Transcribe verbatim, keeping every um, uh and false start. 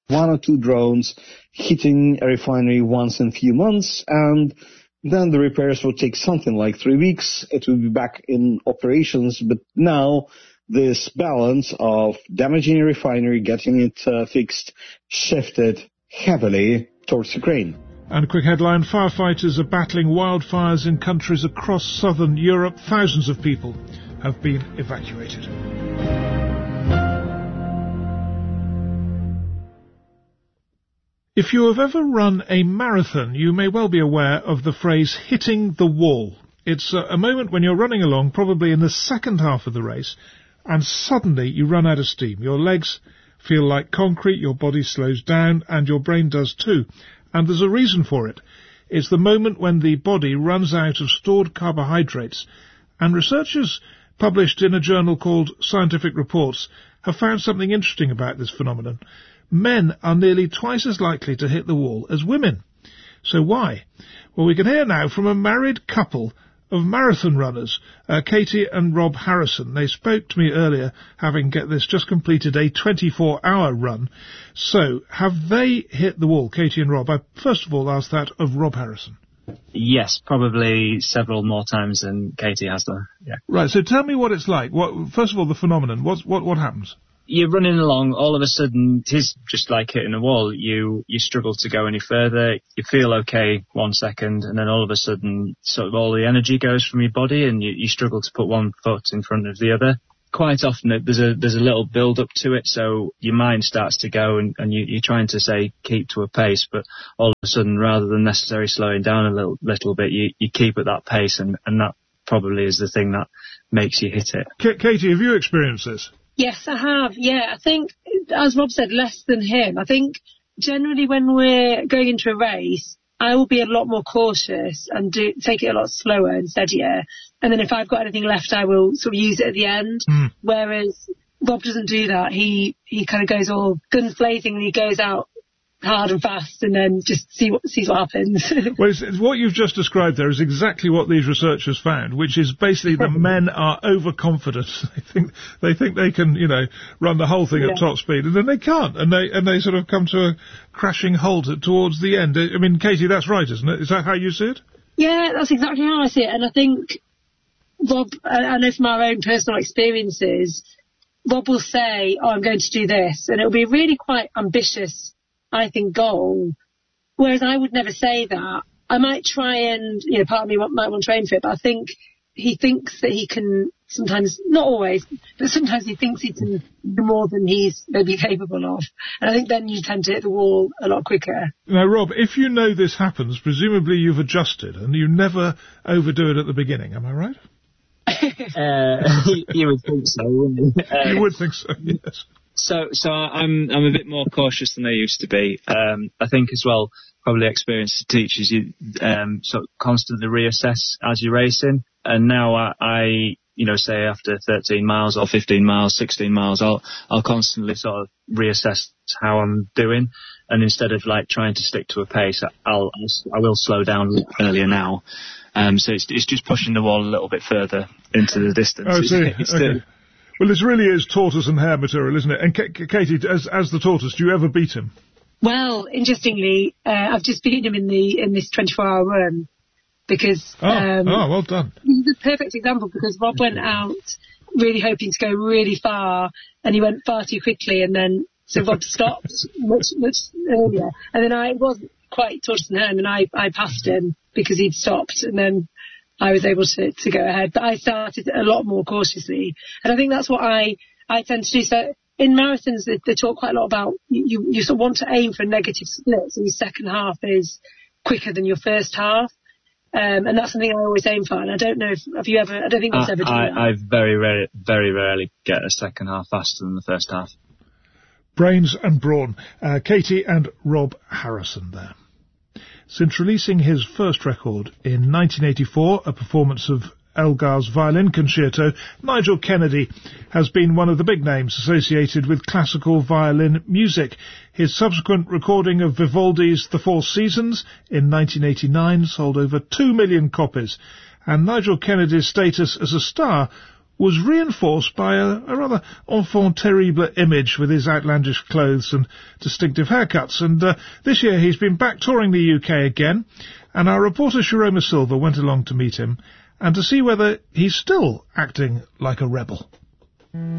one or two drones hitting a refinery once in a few months, and then the repairs will take something like three weeks. It will be back in operations, but now this balance of damaging a refinery, getting it uh, fixed, shifted heavily towards Ukraine. And a quick headline, firefighters are battling wildfires in countries across southern Europe. Thousands of people have been evacuated. If you have ever run a marathon, you may well be aware of the phrase hitting the wall. It's a, a moment when you're running along, probably in the second half of the race, and suddenly you run out of steam. Your legs feel like concrete, your body slows down, and your brain does too. And there's a reason for it. It's the moment when the body runs out of stored carbohydrates. And researchers published in a journal called Scientific Reports have found something interesting about this phenomenon. Men are nearly twice as likely to hit the wall as women. So why? Well, we can hear now from a married couple of marathon runners, uh, Katie and Rob Harrison. They spoke to me earlier, having, get this, just completed a twenty-four hour run. So, have they hit the wall, Katie and Rob? I first of all asked that of Rob Harrison. Yes, probably several more times than Katie has done. Yeah. Right, so tell me what it's like. What, first of all, the phenomenon. What's, what, what happens? You're running along, all of a sudden, it is just like hitting a wall. You you struggle to go any further. You feel okay one second, and then all of a sudden, sort of all the energy goes from your body, and you, you struggle to put one foot in front of the other. Quite often, there's a there's a little build-up to it, so your mind starts to go, and, and you, you're trying to, say, keep to a pace, but all of a sudden, rather than necessarily slowing down a little little bit, you, you keep at that pace, and, and that probably is the thing that makes you hit it. K- Katie, have you experienced this? Yes, I have. Yeah, I think, as Rob said, less than him. I think generally when we're going into a race, I will be a lot more cautious and do, take it a lot slower and steadier. And then if I've got anything left, I will sort of use it at the end. Mm. Whereas Rob doesn't do that. He he kind of goes all guns blazing and he goes out hard and fast and then just see what sees what happens. Well, it's, it's what you've just described there is exactly what these researchers found, which is basically that men are overconfident. They think they think they can, you know, run the whole thing yeah. at top speed, and then they can't, and they and they sort of come to a crashing halt at, towards the end. I mean, Katie, that's right, isn't it? Is that how you see it? Yeah, that's exactly how I see it, and I think Rob, I, I know from our own personal experiences, Rob will say, "Oh, I'm going to do this," and it'll be really quite ambitious, I think, goal, whereas I would never say that. I might try and, you know, part of me might want to train for it, but I think he thinks that he can sometimes, not always, but sometimes he thinks he can do more than he's maybe capable of. And I think then you tend to hit the wall a lot quicker. Now, Rob, if you know this happens, presumably you've adjusted and you never overdo it at the beginning, am I right? uh, you would think so, wouldn't you? Uh, you would think so, yes. So, so I'm I'm a bit more cautious than I used to be. Um, I think as well, probably experience teaches you um, sort of constantly reassess as you're racing. And now I, I, you know, say after thirteen miles or fifteen miles, sixteen miles, I'll I'll constantly sort of reassess how I'm doing. And instead of like trying to stick to a pace, I'll, I'll I will slow down earlier now. Um, so it's it's just pushing the wall a little bit further into the distance. Oh, see. It's Okay. the, Well, this really is tortoise and hare material, isn't it? And K- K- Katie, as as the tortoise, do you ever beat him? Well, interestingly, uh, I've just beaten him in the in this twenty-four hour run because oh, um, oh, well done. This is a perfect example because Rob went out really hoping to go really far, and he went far too quickly, and then so Rob stopped much much earlier, and then I wasn't quite tortoise and hare, and then I I passed him because he'd stopped, and then I was able to, to go ahead, but I started a lot more cautiously. And I think that's what I, I tend to do. So in marathons, they, they talk quite a lot about you, you sort of want to aim for a negative split. So your second half is quicker than your first half. Um, and that's something I always aim for. And I don't know if, have you ever, I don't think I've ever done that. I, I very rarely, very rarely get a second half faster than the first half. Brains and brawn. Uh, Katie and Rob Harrison there. Since releasing his first record in nineteen eighty-four, a performance of Elgar's Violin Concerto, Nigel Kennedy has been one of the big names associated with classical violin music. His subsequent recording of Vivaldi's The Four Seasons in nineteen eighty-nine sold over two million copies, and Nigel Kennedy's status as a star was reinforced by a, a rather enfant terrible image with his outlandish clothes and distinctive haircuts. And uh, this year he's been back touring the U K again, and our reporter Sharoma Silva went along to meet him and to see whether he's still acting like a rebel.